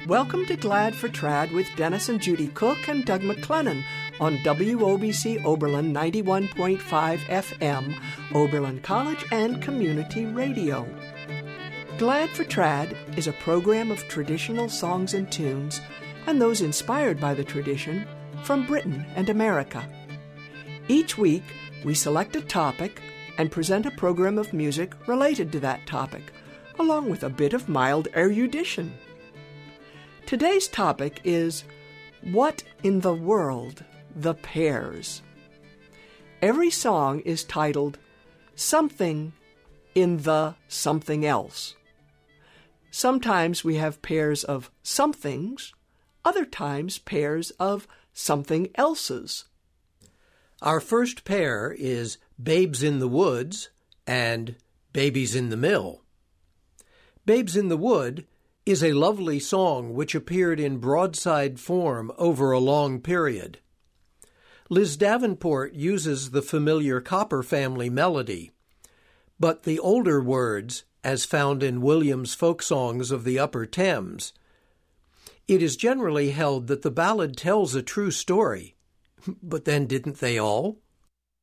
Welcome to Glad for Trad with Dennis and Judy Cook and Doug McLennan on WOBC Oberlin 91.5 FM, Oberlin College and Community Radio. Glad for Trad is a program of traditional songs and tunes, and those inspired by the tradition, from Britain and America. Each week, we select a topic and present a program of music related to that topic, along with a bit of mild erudition. Today's topic is, What in the World, the Pears? Every song is titled Something in the Something Else. Sometimes we have pairs of somethings, other times pairs of something else's. Our first pair is Babes in the Woods and Babies in the Mill. Babes in the Wood is a lovely song which appeared in broadside form over a long period. Liz Davenport uses the familiar Copper Family melody, but the older words, as found in Williams' folk songs of the Upper Thames. It is generally held that the ballad tells a true story, but then didn't they all?